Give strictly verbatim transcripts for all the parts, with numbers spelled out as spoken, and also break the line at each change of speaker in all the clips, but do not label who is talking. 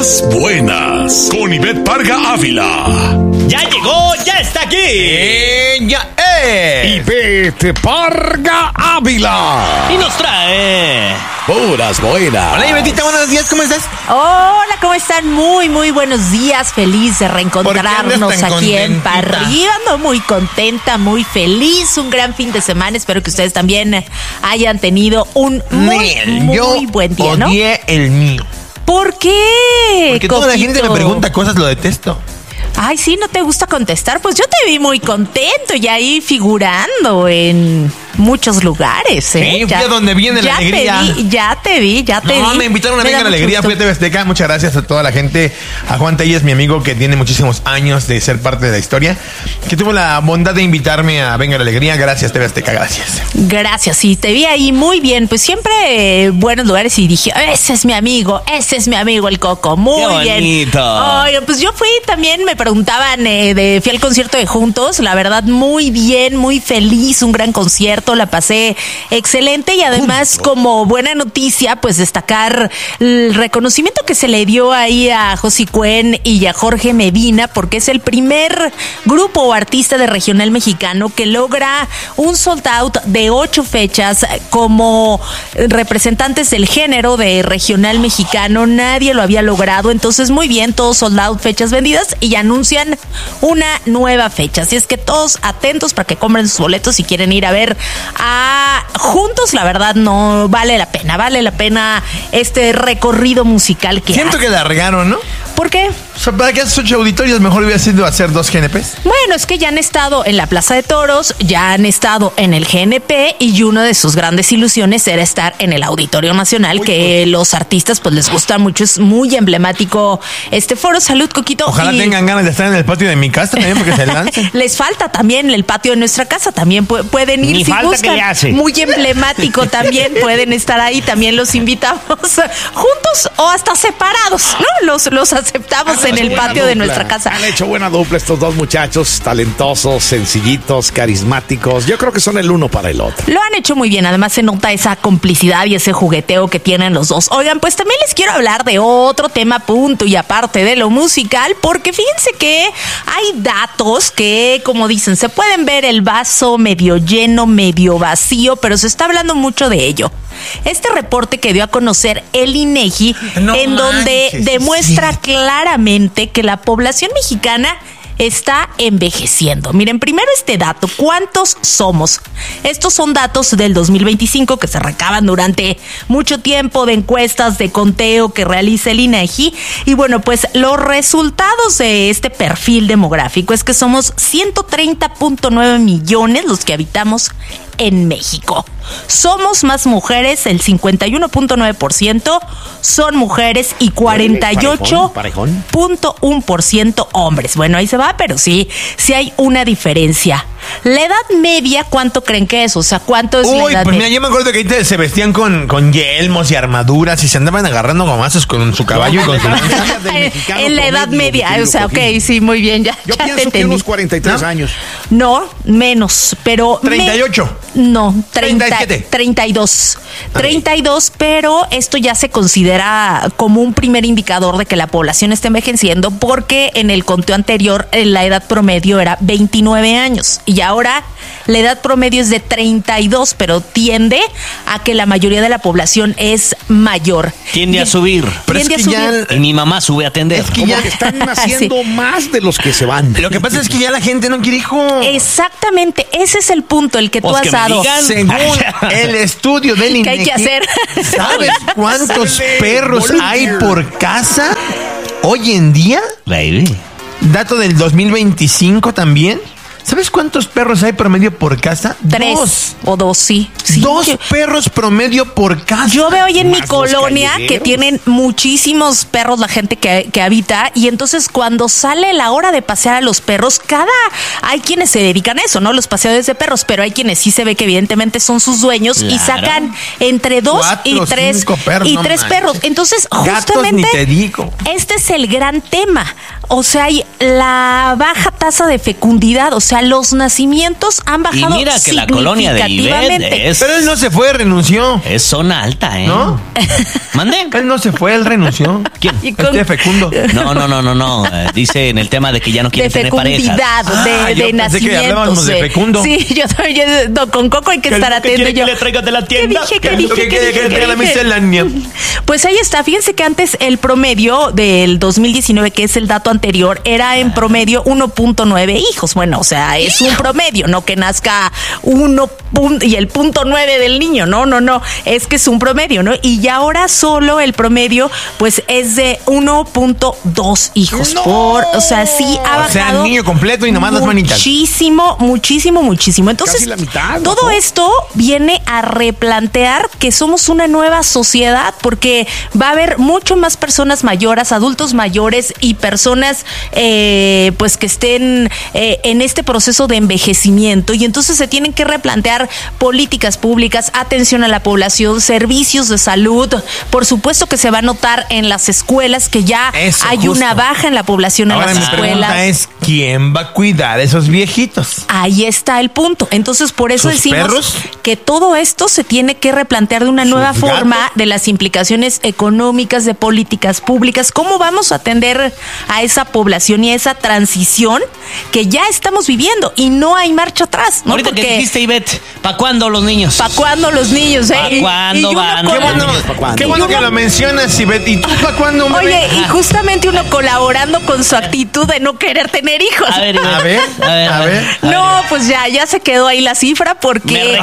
Puras buenas, con Ivette Parga Ávila.
¡Ya llegó! ¡Ya está aquí!
¡Ella es!
Ivette Parga Ávila.
Y nos trae...
Puras buenas.
Hola, Ivetita, buenos días, ¿cómo estás?
Hola, ¿cómo están? Muy, muy buenos días. Feliz de reencontrarnos aquí en Parriba. Ando muy contenta, muy feliz. Un gran fin de semana. Espero que ustedes también hayan tenido un muy,
Nel,
muy
yo
buen día, ¿no?
odié el mío.
¿Por qué?
Porque toda la gente me
Coquito?
pregunta cosas, lo detesto.
Ay, sí, ¿no te gusta contestar? Pues yo te vi muy contento y ahí figurando en muchos lugares, ¿eh?
Sí, fui a donde viene la
ya
alegría.
Te vi, ya te vi, ya te vi.
No, me invitaron a
Me
Venga
da
la
mucho
Alegría,
gusto.
fui a T V Azteca. Muchas gracias a toda la gente. A Juan Telles, mi amigo que tiene muchísimos años de ser parte de la historia, que tuvo la bondad de invitarme a Venga la Alegría. Gracias, T V Azteca, gracias.
Gracias, sí, te vi ahí muy bien. Pues siempre eh, buenos lugares y dije, ese es mi amigo, ese es mi amigo el Coco. Muy
Qué
bien.
bonito.
Oye, pues yo fui también, me preguntaban, eh, de, fui al concierto de Juntos. La verdad, muy bien, muy feliz, un gran concierto, la pasé excelente. Y además, como buena noticia, pues destacar el reconocimiento que se le dio ahí a Josi Cuen y a Jorge Medina, porque es el primer grupo o artista de regional mexicano que logra un sold out de ocho fechas como representantes del género de regional mexicano. Nadie lo había logrado, entonces muy bien, todos sold out, fechas vendidas, y anuncian una nueva fecha. Así es que todos atentos para que compren sus boletos si quieren ir a ver a Juntos. La verdad, no vale la pena, vale la pena este recorrido musical que
Siento
hace.
que largaron, ¿no?
¿Por qué?
O sea, para que haces ocho auditorios, mejor hubiera sido hacer dos G N Pes.
Bueno, es que ya han estado en la Plaza de Toros, ya han estado en el G N P, y una de sus grandes ilusiones era estar en el Auditorio Nacional,
Uy,
que
pues.
los artistas pues les gusta mucho, es muy emblemático este foro. Salud, Coquito.
Ojalá
y
tengan ganas de estar en el patio de mi casa también, porque se lancen.
les falta también el patio de nuestra casa, también pu- pueden ir
Ni
si
falta
buscan.
que le hace.
Muy emblemático también, pueden estar ahí, también los invitamos juntos o hasta separados, ¿no? Los, los aceptamos en el patio de nuestra casa.
Han hecho buena dupla estos dos muchachos, talentosos, sencillitos, carismáticos. Yo creo que son el uno para el otro.
Lo han hecho muy bien, además se nota esa complicidad y ese jugueteo que tienen los dos. Oigan, pues también les quiero hablar de otro tema, punto y aparte de lo musical, porque fíjense que hay datos que, como dicen, se pueden ver el vaso medio lleno, medio vacío, pero se está hablando mucho de ello. Este reporte que dio a conocer el INEGI,
No
en donde
manches,
demuestra
sí.
claramente que la población mexicana está envejeciendo. Miren, primero este dato, ¿cuántos somos? Estos son datos del dos mil veinticinco que se recaban durante mucho tiempo de encuestas, de conteo que realiza el INEGI. Y bueno, pues los resultados de este perfil demográfico es que somos ciento treinta punto nueve millones los que habitamos en México. Somos más mujeres, el cincuenta y uno punto nueve por ciento son mujeres y cuarenta y ocho punto uno por ciento hombres. Bueno, ahí se va, pero sí, sí hay una diferencia. La edad media, ¿cuánto creen que es? O sea, ¿cuánto es la
Uy,
edad
pues
media?
mira, yo me acuerdo que ahí se vestían con, con yelmos y armaduras y se andaban agarrando gomazos con su caballo y con su lanza.
En la edad media, o sea, ok, sí, muy bien, ya,
Yo
ya te
pienso que
entendí.
unos cuarenta y tres
¿No?
años.
No, menos, pero...
treinta y ocho.
Me, no, treinta,
treinta y siete.
treinta y dos. treinta y dos, pero esto ya se considera como un primer indicador de que la población está envejeciendo, porque en el conteo anterior eh, la edad promedio era veintinueve años y ahora la edad promedio es de treinta y dos, pero tiende a que la mayoría de la población es mayor.
Tiende a subir.
Pero es
Tiende
que
a subir.
ya...
Y mi mamá sube a atender.
Es que
Como
ya...
que están naciendo
Sí.
más de los que se van.
Lo que pasa es que ya la gente no quiere hijos.
Exactamente, ese es el punto, el que tú
Pues
has
que me
dado.
digan.
Según el estudio del INEGI,
¿Qué hay que hacer?
¿sabes cuántos
Sale
perros
volunteer.
hay por casa hoy en día?
Baby.
Dato del dos mil veinticinco también. ¿Sabes cuántos perros hay promedio por casa?
Tres
Dos.
o dos, sí. Sí,
Dos
yo-
perros promedio por casa.
Yo veo ahí en mi
Más los
colonia que
callejeros.
tienen muchísimos perros la gente que, que habita, y entonces cuando sale la hora de pasear a los perros, cada hay quienes se dedican a eso, ¿no? Los paseadores de perros, pero hay quienes sí se ve que evidentemente son sus dueños y
Claro.
sacan entre dos
Cuatro,
y tres
cinco perros,
y
no
tres
manches.
perros. Entonces,
Gatos
justamente
ni te digo.
este es el gran tema. o sea, hay la baja tasa de fecundidad, o sea, los nacimientos han
Y
bajado
mira que la colonia de
significativamente.
Ivette es,
Pero él no se fue, renunció.
es zona alta, ¿eh?
¿No?
¿Mande?
Él no se fue, él renunció.
¿Quién?
Y con-
Este fecundo.
No, no, no, no, no. Eh, dice en el tema de que ya no
de
quiere tener pareja.
fecundidad, de,
Ah, yo
de
pensé que
nacimientos.
hablábamos de
eh.
fecundo.
Sí, yo también, yo- no, con Coco hay que
¿Qué-
estar
qué
atento.
quiere
Yo,
que le traigas de la tienda?
¿Qué dije? ¿Qué
¿Qué-
dije?
lo que
¿Qué
quiere
dije?
que le
¿Qué
traiga la
dije?
miscelánea?
Pues ahí está. Fíjense que antes el promedio del dos mil diecinueve, que es el dato anterior, era en promedio uno punto nueve hijos. Bueno, o sea, es un promedio, no que nazca uno pun- y el punto nueve del niño. No, no, no. Es que es un promedio, ¿no? Y ya ahora solo el promedio, pues es de uno punto dos hijos
¡No!
por. O sea, sí ha bajado.
O sea, niño completo y nomás las manitas.
Muchísimo, muchísimo, muchísimo. Entonces,
Casi la mitad, ¿no?
todo esto viene a replantear que somos una nueva sociedad, porque va a haber mucho más personas mayores, adultos mayores y personas eh, pues que estén eh, en este proceso de envejecimiento, y entonces se tienen que replantear políticas públicas, atención a la población, servicios de salud. Por supuesto que se va a notar en las escuelas que ya
Eso,
hay
justo.
una baja en la población en
Ahora
las
mi
escuelas.
pregunta es, ¿quién va a cuidar a esos viejitos?
Ahí está el punto. Entonces, por eso
¿Sus
decimos
perros?
que todo esto se tiene que replantear de una nueva
¿Sus
forma,
gatos?
de las implicaciones económicas, de políticas públicas. ¿Cómo vamos a atender a esa población y a esa transición que ya estamos viviendo? Y no hay marcha atrás, ¿no?
Ahorita que
Porque
dijiste, Ivette, ¿para cuándo los niños?
¿para cuándo los niños? Eh?
¿Pa'
Y-
cuándo
y uno
van?
con-
Qué bueno,
¿para cuándo?
qué bueno que lo mencionas, Ivette. ¿Y tú para cuándo, bebé?
Oye, y justamente uno colaborando con su actitud de no querer tener hijos.
A ver, Ivette.
A ver,
a ver,
a ver.
No, pues ya, ya se quedó ahí la cifra porque...
Me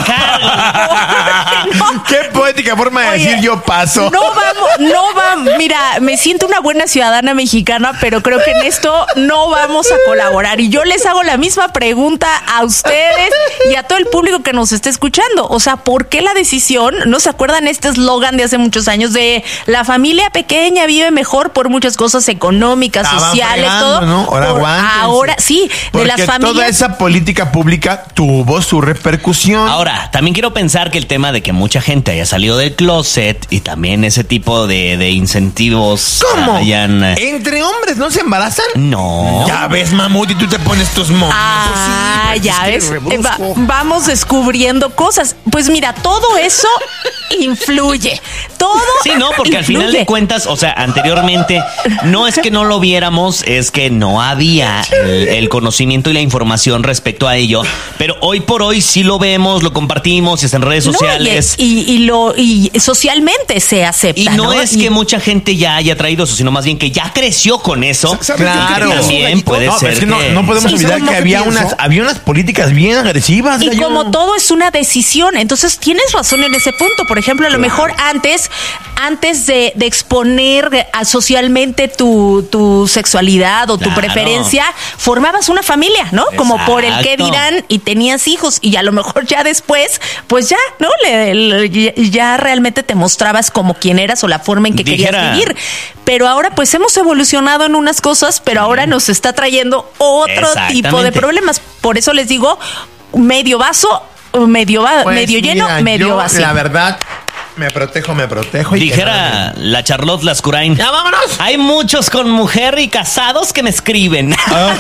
recargo.
No.
Qué poética forma de
Oye,
decir yo paso.
No vamos, no vamos. Mira, me siento una buena ciudadana mexicana, pero creo que en esto no vamos a colaborar. Y yo les hago la misma pregunta a ustedes y a todo el público que nos esté escuchando. O sea, ¿por qué la decisión? ¿No se acuerdan este eslogan de hace muchos años de la familia pequeña vive mejor por muchas cosas económicas,
Estaban
sociales,
fregando,
todo?
¿no? Ahora
Por-
aguántense.
ahora sí,
Porque
de las familias.
toda esa política pública tuvo su repercusión.
Ahora, también quiero pensar que el tema de que mucha gente haya salido del closet y también ese tipo de, de incentivos
¿Cómo?
hayan... eh,
¿Entre hombres no se embarazan?
No.
Ya ves, mamut, y tú te pones tus monos.
Ah,
pues,
ya
es que
ves.
rebrusco.
Va- vamos descubriendo cosas. Pues mira, todo eso influye. Todo.
Sí, no, porque al final
influye.
de cuentas, o sea, anteriormente no es que no lo viéramos, es que no había el, el conocimiento y la información respecto a ello, pero hoy por hoy sí lo vemos, lo compartimos, está en redes
No, y-
sociales.
y, y lo y socialmente se acepta.
Y no, es
Y-
que mucha gente ya haya traído eso, sino más bien que ya creció con eso.
¿Sabes qué?
Claro.
Que
También puede
No,
ser
es que no,
que-
no podemos
Sí,
olvidar
¿sabes lo
que
que
había
pienso?
unas, había unas políticas bien agresivas.
Y
gallo.
como todo es una decisión, entonces tienes razón en ese punto. Por ejemplo, a lo mejor antes, antes de, de exponer a- socialmente tu, tu sexualidad o tu
Claro.
preferencia, formabas una familia, ¿no? Como por el que
Exacto.
dirán, y tenías hijos, y a lo mejor ya después, pues ya, ¿no? Le- le- ya- ya realmente te mostrabas como quién eras o la forma en que
Dijera-
querías vivir. Pero ahora pues hemos evolucionado en unas cosas, pero ahora nos está trayendo otro tipo de
Exactamente.
problemas. Por eso les digo, medio vaso, medio, va-
Pues,
medio lleno,
mira,
medio
yo,
vacío.
La verdad, me protejo, me protejo. y que
Dijera
nada
la Charlotte Lascurain.
¡Ya vámonos!
Hay muchos con mujer y casados que me escriben.
Ah.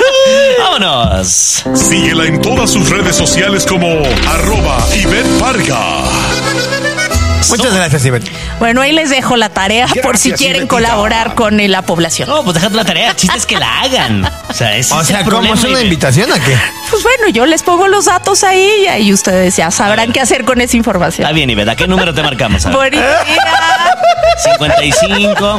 Vámonos.
Síguela en todas sus redes sociales como arroba Ivette Parga.
Muchas gracias, Ivette.
Bueno, ahí les dejo la tarea por si
Gracias,
quieren
Ivette.
colaborar con eh, la población.
No, pues déjate la tarea. El chiste es que la hagan. O sea, ese
O
es
sea,
el
¿cómo
problema.
es una
Ivette.
invitación a qué?
Pues bueno, yo les pongo los datos ahí y ahí ustedes ya sabrán qué hacer con esa información.
Está bien, Ivette. ¿A qué número te marcamos? A ver.
Buen día.
cincuenta y cinco